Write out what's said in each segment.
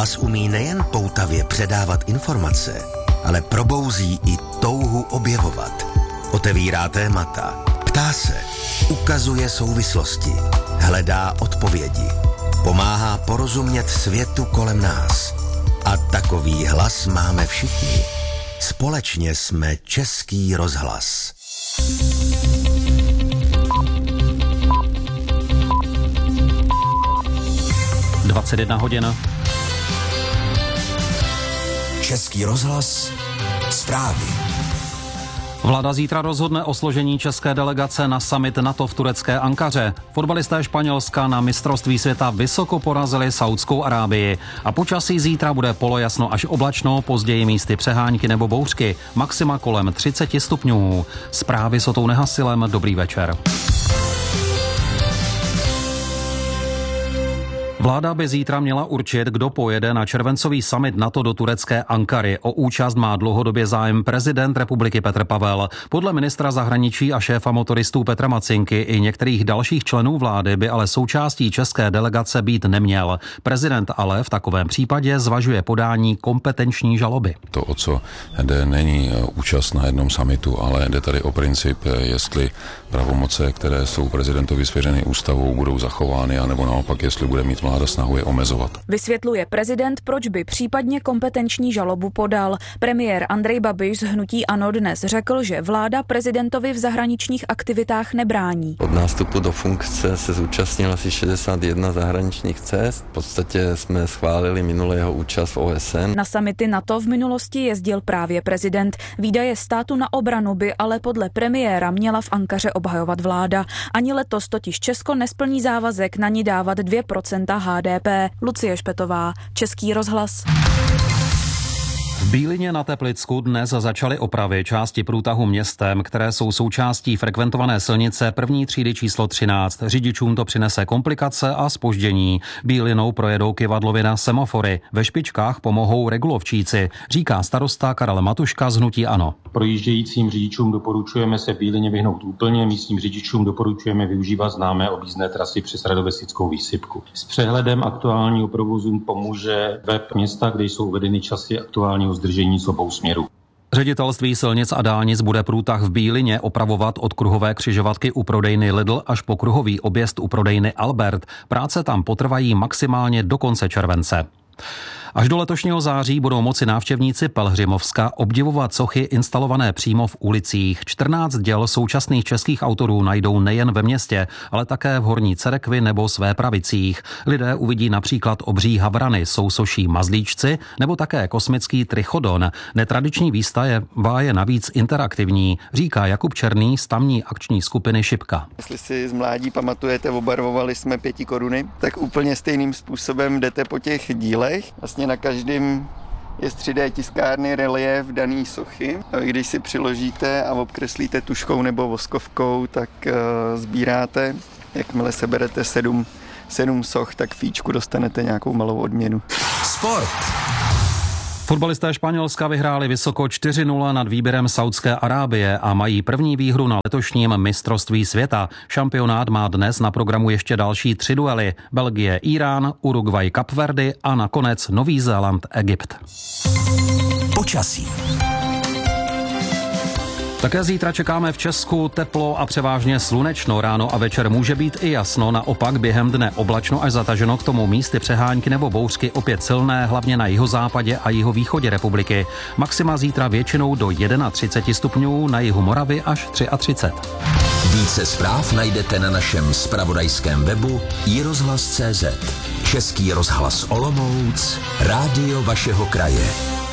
Hlas umí nejen poutavě předávat informace, ale probouzí i touhu objevovat. Otevírá témata, ptá se, ukazuje souvislosti, hledá odpovědi, pomáhá porozumět světu kolem nás. A takový hlas máme všichni. Společně jsme Český rozhlas. hodin. Český rozhlas, zprávy. Vláda zítra rozhodne o složení české delegace na summit NATO v turecké Ankaře. Fotbalisté Španělska na mistrovství světa vysoko porazili Saudskou Arábii. A počasí zítra bude polojasno až oblačno, později místy přehánky nebo bouřky. Maxima kolem 30 stupňů. Zprávy s Otou Nehasilem, dobrý večer. Vláda by zítra měla určit, kdo pojede na červencový summit NATO do turecké Ankary. O účast má dlouhodobě zájem prezident republiky Petr Pavel. Podle ministra zahraničí a šéfa motoristů Petra Macinky i některých dalších členů vlády by ale součástí české delegace být neměl. Prezident ale v takovém případě zvažuje podání kompetenční žaloby. To, o co jde, není účast na jednom summitu, ale jde tady o princip, jestli pravomoce, které jsou prezidentovi svěřeny ústavou, budou zachovány, anebo naopak, jestli bude mít vláda snahu je omezovat. Vysvětluje prezident, proč by případně kompetenční žalobu podal. Premiér Andrej Babiš z hnutí ANO dnes řekl, že vláda prezidentovi v zahraničních aktivitách nebrání. Od nástupu do funkce se zúčastnil asi 61 zahraničních cest. V podstatě jsme schválili minulé jeho účast v OSN. Na summity NATO v minulosti jezdil právě prezident. Výdaje státu na obranu by ale podle premiéra měla v Ankaře obhajovat vláda. Ani letos totiž Česko nesplní závazek na ní dávat 2% HDP. Lucie Špetová, Český rozhlas. V Bílině na Teplicku dnes začaly opravy části průtahu městem, které jsou součástí frekventované silnice první třídy číslo 13. Řidičům to přinese komplikace a zpoždění. Bílinou projedou kyvadlovina semafory. Ve špičkách pomohou regulovčíci, říká starosta Karel Matuška z hnutí ANO. Projíždějícím řidičům doporučujeme se v Bílině vyhnout úplně, místním řidičům doporučujeme využívat známé objízdné trasy přes Radovesickou výsypku. S přehledem aktuálního provozu pomůže web města, kde jsou uvedeny časy aktuálního zdržení z obou směrů. Ředitelství silnic a dálnic bude průtah v Bílině opravovat od kruhové křižovatky u prodejny Lidl až po kruhový objezd u prodejny Albert. Práce tam potrvají maximálně do konce července. Až do letošního září budou moci návštěvníci Pelhřimovska obdivovat sochy instalované přímo v ulicích. 14 děl současných českých autorů najdou nejen ve městě, ale také v Horní Cerekvi nebo Svépravicích. Lidé uvidí například obří havrany, sousoší mazlíčci nebo také kosmický trichodon. Netradiční výstava je navíc interaktivní, říká Jakub Černý z tamní akční skupiny Šipka. Jestli si z mládí pamatujete, obarvovali jsme 5 koruny, tak úplně stejným způsobem jdete po těch dílech. Vlastně na každém je 3D tiskárny relief daný sochy. Když si přiložíte a obkreslíte tuškou nebo voskovkou, tak sbíráte. Jakmile seberete 7 soch, tak fíčku dostanete nějakou malou odměnu. Sport. Fotbalisté Španělska vyhráli vysoko 4-0 nad výběrem Saudské Arábie a mají první výhru na letošním mistrovství světa. Šampionát má dnes na programu ještě další 3 duely. Belgie, Irán, Uruguay, Kapverdy a nakonec Nový Zéland, Egypt. Počasí. Také zítra čekáme v Česku teplo a převážně slunečno. Ráno a večer může být i jasno, naopak během dne oblačno až zataženo, k tomu místy přehánky nebo bouřky opět silné, hlavně na jihozápadě a jihovýchodě republiky. Maxima zítra většinou do 31 stupňů, na jihu Moravy až 33. Více zpráv najdete na našem zpravodajském webu iRozhlas.cz. Český rozhlas Olomouc, rádio vašeho kraje.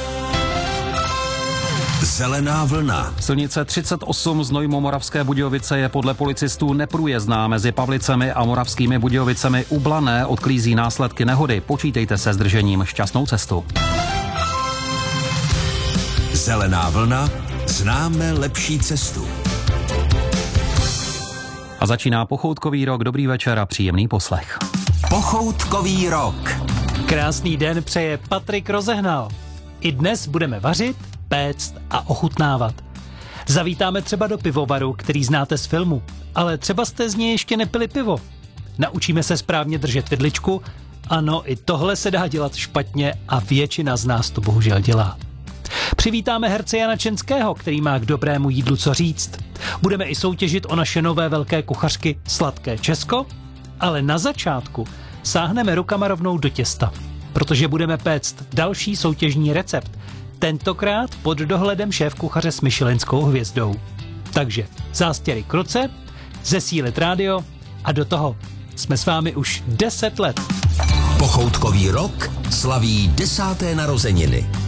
Zelená vlna. Silnice 38 z Znojmo-Moravské Budějovice je podle policistů neprůjezdná. Mezi Pavlicemi a Moravskými Budějovicemi u Blané odklízí následky nehody. Počítejte se zdržením, šťastnou cestu. Zelená vlna. Známe lepší cestu. A začíná pochoutkový rok. Dobrý večer a příjemný poslech. Pochoutkový rok. Krásný den přeje Patrik Rozehnal. I dnes budeme vařit, péct a ochutnávat. Zavítáme třeba do pivovaru, který znáte z filmu, ale třeba jste z něj ještě nepili pivo. Naučíme se správně držet vidličku Ano, i tohle se dá dělat špatně a většina z nás to bohužel dělá. Přivítáme herce Jana Čenského, který má k dobrému jídlu co říct. Budeme i soutěžit o naše nové velké kuchařky Sladké Česko, ale na začátku sáhneme rukama rovnou do těsta, protože budeme péct další soutěžní recept, tentokrát pod dohledem šéfkuchaře s Michelinskou hvězdou. Takže zástěry k ruce, zesílit rádio a do toho. Jsme s vámi už 10 let. Pochoutkový rok slaví 10. narozeniny.